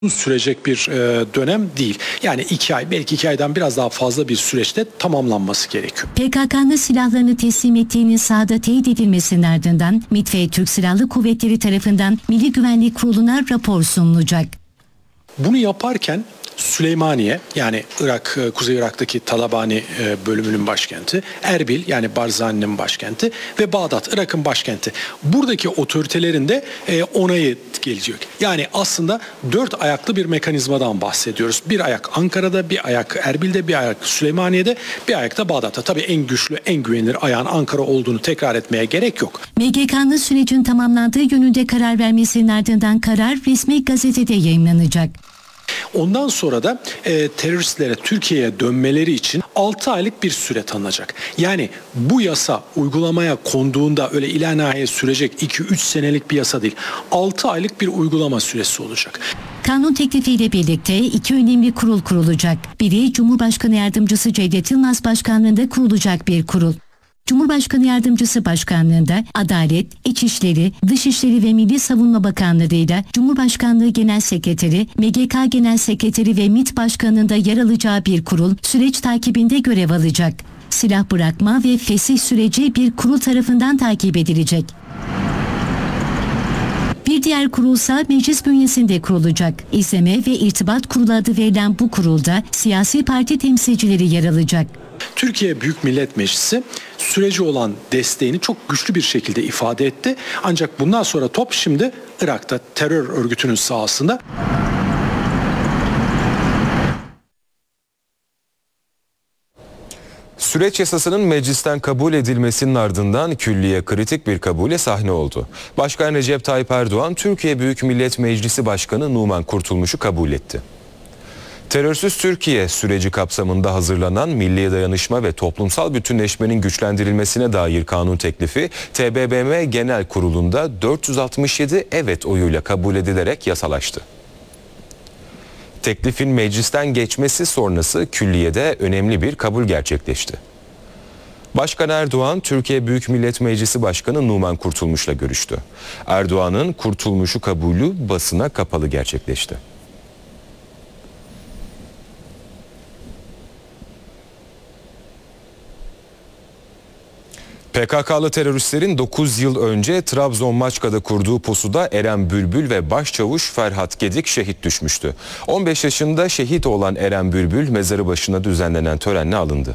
sürecek bir dönem değil. Yani 2 ay, belki 2 aydan biraz daha fazla bir süreçte tamamlanması gerekiyor. PKK'nın silahlarını teslim ettiğinin sahada teyit edilmesinin ardından MİT ve Türk Silahlı Kuvvetleri tarafından Milli Güvenlik Kurulu'na rapor sunulacak. Bunu yaparken Süleymaniye, yani Irak, Kuzey Irak'taki Talabani bölümünün başkenti, Erbil, yani Barzani'nin başkenti ve Bağdat, Irak'ın başkenti. Buradaki otoritelerin de onayı gelecek. Yani aslında 4 ayaklı bir mekanizmadan bahsediyoruz. Bir ayak Ankara'da, bir ayak Erbil'de, bir ayak Süleymaniye'de, bir ayak da Bağdat'ta. Tabii en güçlü, en güvenilir ayağın Ankara olduğunu tekrar etmeye gerek yok. MGK'nın sürecin tamamlandığı yönünde karar vermesinin ardından karar resmi gazetede yayımlanacak. Ondan sonra da teröristlere Türkiye'ye dönmeleri için 6 aylık bir süre tanınacak. Yani bu yasa uygulamaya konduğunda öyle ilanahiye sürecek 2-3 senelik bir yasa değil. 6 aylık bir uygulama süresi olacak. Kanun teklifiyle birlikte 2 önemli kurul kurulacak. Biri Cumhurbaşkanı Yardımcısı Cevdet Yılmaz Başkanlığında kurulacak bir kurul. Cumhurbaşkanı Yardımcısı Başkanlığında Adalet, İçişleri, Dışişleri ve Milli Savunma Bakanlığı'yla Cumhurbaşkanlığı Genel Sekreteri, MGK Genel Sekreteri ve MİT Başkanlığı'nda yer alacağı bir kurul süreç takibinde görev alacak. Silah bırakma ve fesih süreci bir kurul tarafından takip edilecek. Bir diğer kurulsa meclis bünyesinde kurulacak. İzleme ve İrtibat Kurulu adı verilen bu kurulda siyasi parti temsilcileri yer alacak. Türkiye Büyük Millet Meclisi süreci olan desteğini çok güçlü bir şekilde ifade etti. Ancak bundan sonra top şimdi Irak'ta, terör örgütünün sahasında. Süreç yasasının meclisten kabul edilmesinin ardından külliye kritik bir kabule sahne oldu. Başkan Recep Tayyip Erdoğan, Türkiye Büyük Millet Meclisi Başkanı Numan Kurtulmuş'u kabul etti. Terörsüz Türkiye süreci kapsamında hazırlanan Milli Dayanışma ve Toplumsal Bütünleşmenin güçlendirilmesine dair kanun teklifi TBMM Genel Kurulu'nda 467 evet oyuyla kabul edilerek yasalaştı. Teklifin meclisten geçmesi sonrası külliyede önemli bir kabul gerçekleşti. Başkan Erdoğan, Türkiye Büyük Millet Meclisi Başkanı Numan Kurtulmuş'la görüştü. Erdoğan'ın Kurtulmuş'u kabulü basına kapalı gerçekleşti. PKK'lı teröristlerin 9 yıl önce Trabzon Maçka'da kurduğu pusuda Eren Bülbül ve Başçavuş Ferhat Gedik şehit düşmüştü. 15 yaşında şehit olan Eren Bülbül mezarı başına düzenlenen törenle alındı.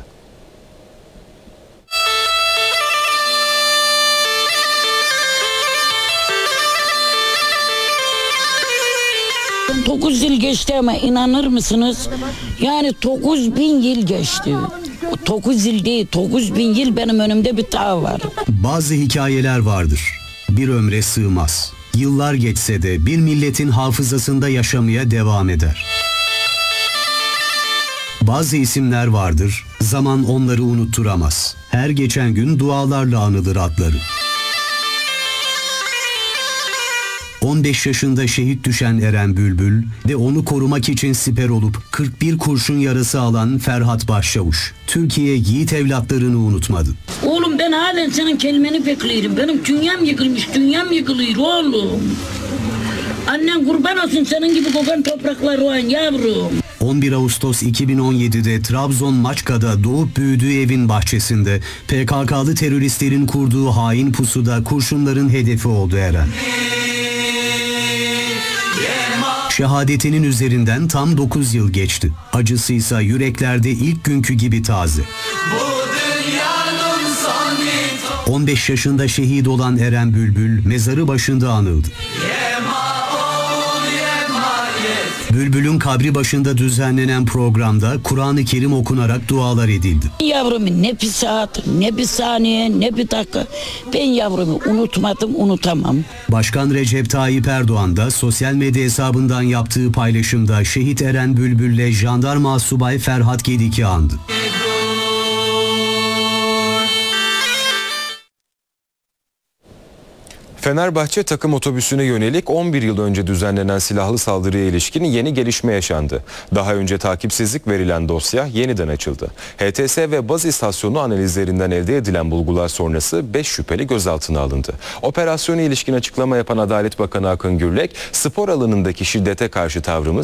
Dokuz yıl geçti ama inanır mısınız? Yani 9.000 yıl geçti. 9 yıl değil, 9.000 yıl benim önümde bir dağ var. Bazı hikayeler vardır. Bir ömre sığmaz. Yıllar geçse de bir milletin hafızasında yaşamaya devam eder. Bazı isimler vardır, zaman onları unutturamaz. Her geçen gün dualarla anılır adları. 15 yaşında şehit düşen Eren Bülbül ve onu korumak için siper olup 41 kurşun yarası alan Ferhat Başçavuş, Türkiye yiğit evlatlarını unutmadı. Oğlum ben halen senin kelimeni bekliyorum. Benim dünyam yıkılmış, dünyam yıkılıyor oğlum. Annen kurban olsun senin gibi kokan topraklar olan yavrum. 11 Ağustos 2017'de Trabzon Maçka'da doğup büyüdüğü evin bahçesinde PKK'lı teröristlerin kurduğu hain pusuda kurşunların hedefi oldu Eren. Şehadetinin üzerinden tam 9 yıl geçti. Acısıysa yüreklerde ilk günkü gibi taze. 15 yaşında şehit olan Eren Bülbül mezarı başında anıldı. Bülbül'ün kabri başında düzenlenen programda Kur'an-ı Kerim okunarak dualar edildi. Yavrumu ne bir saat, ne bir saniye, ne bir dakika ben yavrumu unutmadım, unutamam. Başkan Recep Tayyip Erdoğan da sosyal medya hesabından yaptığı paylaşımda şehit Eren Bülbül'le jandarma asubay Ferhat Gedik'i andı. Fenerbahçe takım otobüsüne yönelik 11 yıl önce düzenlenen silahlı saldırıya ilişkin yeni gelişme yaşandı. Daha önce takipsizlik verilen dosya yeniden açıldı. HTS ve baz istasyonu analizlerinden elde edilen bulgular sonrası 5 şüpheli gözaltına alındı. Operasyona ilişkin açıklama yapan Adalet Bakanı Akın Gürlek, spor alanındaki şiddete karşı tavrımız